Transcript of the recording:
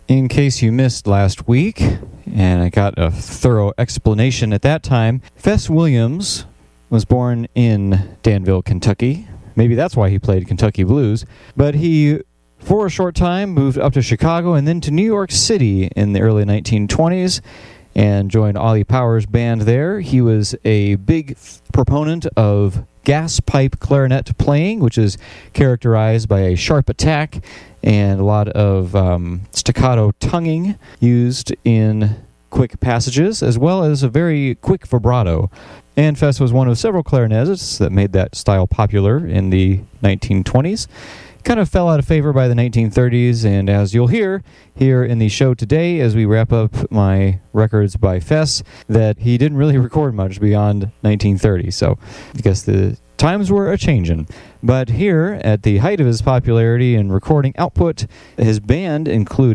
In case you missed last week, and I got a thorough explanation at that time, Fess Williams was born in Danville, Kentucky. Maybe that's why he played Kentucky Blues. But he, for a short time, moved up to Chicago and then to New York City in the early 1920s and joined Ollie Powers' band there. He was a big proponent of gas pipe clarinet playing, which is characterized by a sharp attack and a lot of staccato tonguing used in quick passages, as well as a very quick vibrato. And Fess was one of several clarinetists that made that style popular in the 1920s. Kind of fell out of favor by the 1930s, and as you'll hear here in the show today, as we wrap up my records by Fess, that he didn't really record much beyond 1930. So I guess the times were a-changin'. But here, at the height of his popularity and recording output, his band included